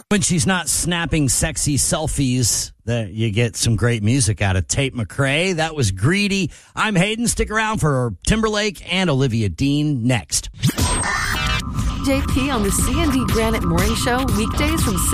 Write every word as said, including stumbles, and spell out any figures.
When she's not snapping sexy selfies, that you get some great music out of Tate McRae. That was Greedy. I'm Hayden. Stick around for Timberlake and Olivia Dean next. J P on the C and D Granite Morning Show, weekdays from